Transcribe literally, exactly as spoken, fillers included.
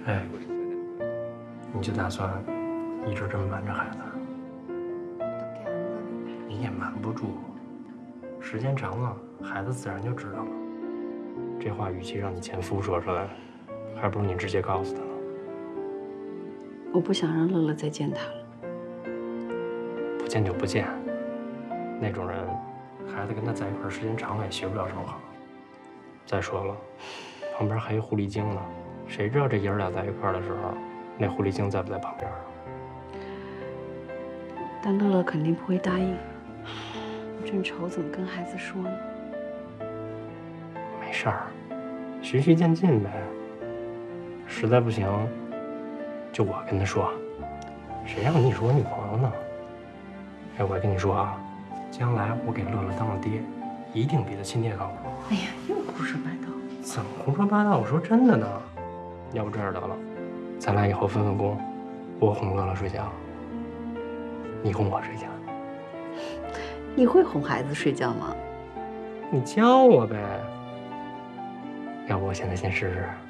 哎，你就打算一直这么瞒着孩子？你也瞒不住，时间长了，孩子自然就知道了。这话与其让你前夫说出来，还不如你直接告诉他呢。 我不想让乐乐再见他了。 不见就不见，那种人，孩子跟他在一块儿时间长了也学不了什么好。再说了，旁边还有狐狸精呢，谁知道这爷儿俩在一块儿的时候，那狐狸精在不在旁边啊？ 但乐乐肯定不会答应，我正愁怎么跟孩子说呢。 没事儿，循序渐进呗。实在不行，就我跟他说，谁让你是我女朋友呢？哎，我跟你说啊，将来我给乐乐当了爹，一定比他亲爹靠谱。 哎呀，又胡说八道！ 怎么胡说八道？我说真的呢。要不这样得了，咱俩以后分分工，我哄乐乐睡觉，你哄我睡觉。 你会哄孩子睡觉吗？ 你教我呗。要不我现在先试试。